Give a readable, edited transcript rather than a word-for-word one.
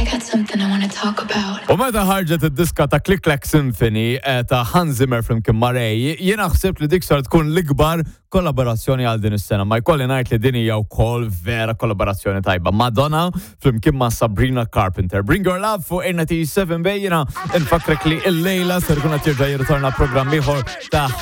got something I want to talk about. U meta ħarġet id-diska ta' Click Clack Symphony ta' Hans Zimmer flimkien ma' Ray, jiena ħsibt li dik sar tkun l-ikbar kollaborazzjoni għal din is-sena. Ma jkolli ngħid li din hija wkoll vera kollaborazzjoni tajba. Madonna flimkien ma' Sabrina Carpenter. Bring Your Love fuq NT7 bejjina infakrek li l-lejla ser kun qed jerġa' jirritorna programm ieħor ta'